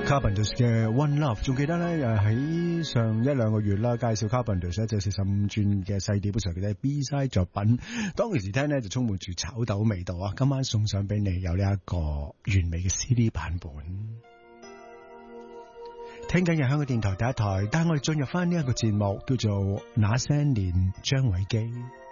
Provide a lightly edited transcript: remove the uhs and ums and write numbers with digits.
Carpenters 嘅 One Love， 仲記得咧喺上一兩個月啦，介紹 Carpenters 一隻45轉嘅細碟嘅時候，記得係 B-side 作品。當其時聽咧就充滿住炒豆味道啊！今晚送上俾你有呢一個完美嘅 CD 版本。聽緊嘅香港電台第一台，帶我哋進入翻呢一個節目，叫做那些年張偉基。